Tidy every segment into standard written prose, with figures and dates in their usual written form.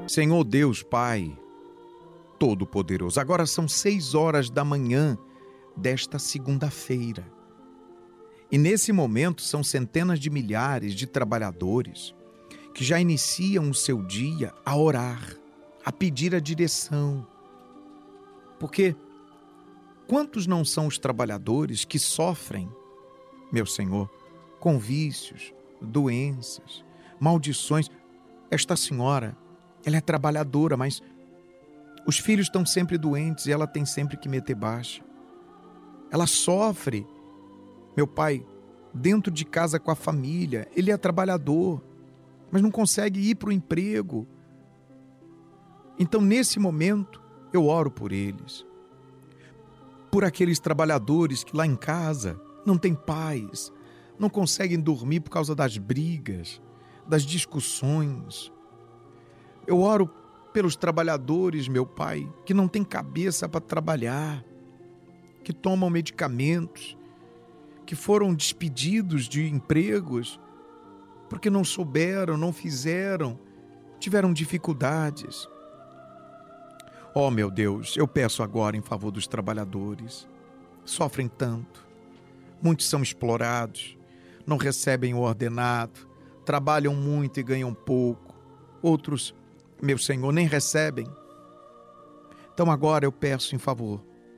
Senhor Deus, Pai Todo-Poderoso, agora são 6 horas da manhã desta segunda-feira. E nesse momento são centenas de milhares de trabalhadores que já iniciam o seu dia a orar, a pedir a direção. Porque quantos não são os trabalhadores que sofrem, meu Senhor, com vícios, doenças, maldições? Esta senhora, ela é trabalhadora, mas os filhos estão sempre doentes e ela tem sempre que meter baixa. Ela sofre, meu pai, dentro de casa com a família. Ele é trabalhador, mas não consegue ir para o emprego. Então, nesse momento, eu oro por eles. Por aqueles trabalhadores que lá em casa não têm paz, não conseguem dormir por causa das brigas, das discussões. Eu oro pelos trabalhadores, meu Pai, que não têm cabeça para trabalhar, que tomam medicamentos, que foram despedidos de empregos porque não souberam, não fizeram, tiveram dificuldades. Oh, meu Deus, eu peço agora em favor dos trabalhadores. Sofrem tanto, muitos são explorados, não recebem o ordenado, trabalham muito e ganham pouco. Outros, meu Senhor, nem recebem. Então agora eu peço em favor.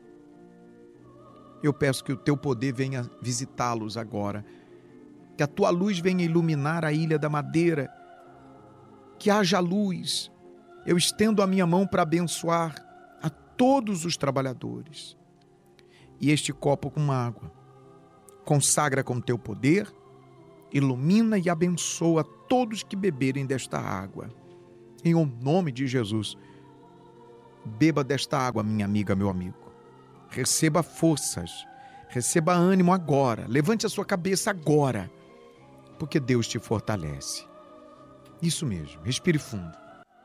Eu peço que o teu poder venha visitá-los agora. Que a tua luz venha iluminar a Ilha da Madeira. Que haja luz. Eu estendo a minha mão para abençoar a todos os trabalhadores. E este copo com água, consagra com teu poder, ilumina e abençoa todos que beberem desta água. Em nome de Jesus, beba desta água, minha amiga, meu amigo. Receba forças, receba ânimo agora. Levante a sua cabeça agora, porque Deus te fortalece. Isso mesmo, respire fundo.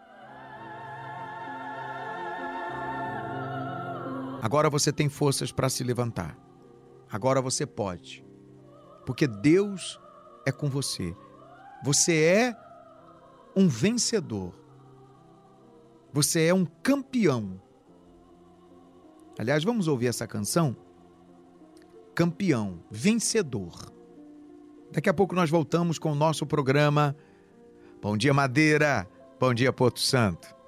Agora você tem forças para se levantar. Agora você pode, porque Deus é com você. Você é um vencedor. Você é um campeão. Aliás, vamos ouvir essa canção? Campeão, vencedor. Daqui a pouco nós voltamos com o nosso programa Bom Dia Madeira, Bom Dia Porto Santo.